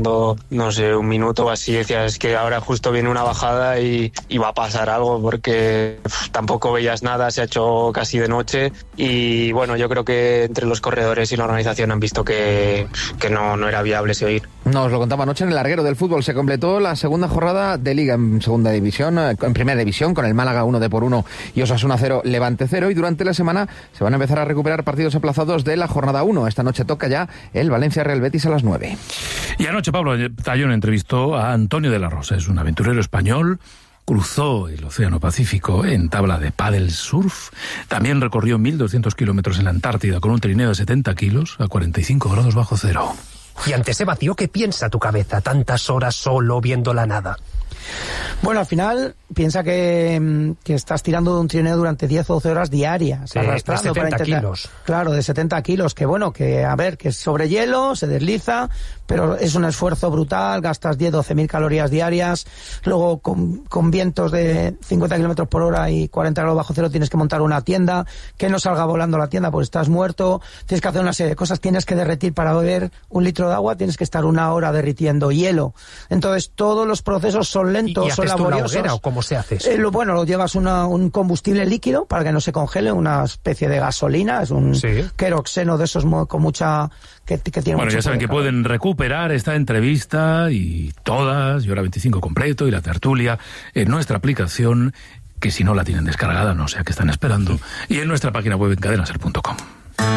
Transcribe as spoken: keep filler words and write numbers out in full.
faltando, no sé, un minuto o así, decías, es que ahora justo viene una bajada y, y va a pasar algo, porque uf, tampoco veías nada, se ha hecho casi de noche y bueno, yo creo que entre los corredores y la organización han visto que, que no, no era viable seguir. Nos lo contaba anoche en el larguero del fútbol. Se completó la segunda jornada de Liga en segunda división, en primera división, con el Málaga uno de por uno y Osasuna cero, Levante cero. Y durante la semana se van a empezar a recuperar partidos aplazados de la jornada uno. Esta noche toca ya el Valencia-Real Betis a las nueve. Y anoche Pablo Tallón entrevistó a Antonio de la Rosa. Es un aventurero español. Cruzó el Océano Pacífico en tabla de paddle surf. También recorrió mil doscientos kilómetros en la Antártida con un trineo de setenta kilos a cuarenta y cinco grados bajo cero. Y ante ese vacío, ¿qué piensa tu cabeza tantas horas solo viendo la nada? Bueno, al final, piensa que, que estás tirando de un trineo durante diez o doce horas diarias, sí, arrastrando de setenta para intentar, kilos. Claro, de setenta kilos, que bueno, que a ver, que es sobre hielo, se desliza, pero es un esfuerzo brutal, gastas diez, doce mil calorías diarias, luego con, con vientos de cincuenta kilómetros por hora y cuarenta grados bajo cero tienes que montar una tienda, que no salga volando la tienda pues estás muerto, tienes que hacer una serie de cosas, tienes que derretir para beber un litro de agua, tienes que estar una hora derritiendo hielo, entonces todos los procesos son lentos, ¿Y, y son haces tú laboriosos. Una hoguera, o cómo se hace eso? Eh, lo, bueno, lo llevas una, un combustible líquido para que no se congele, una especie de gasolina, es un sí. queroxeno de esos con mucha... que, que tiene Bueno, mucho ya saben que calor. pueden recuperar esta entrevista y todas, y Hora veinticinco completo, y la tertulia, en nuestra aplicación, que si no la tienen descargada, no sé a qué están esperando, y en nuestra página web en cadena ser punto com.